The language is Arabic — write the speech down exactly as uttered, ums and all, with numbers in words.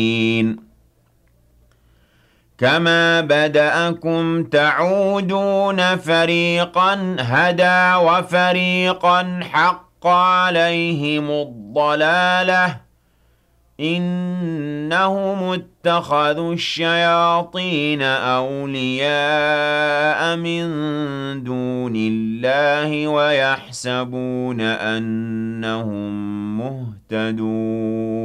كما بدأكم تعودون فريقا هدى وفريقا حق عليهم الضلالة إنهم اتخذوا الشياطين أولياء من دون الله ويحسبون أنهم مهتدون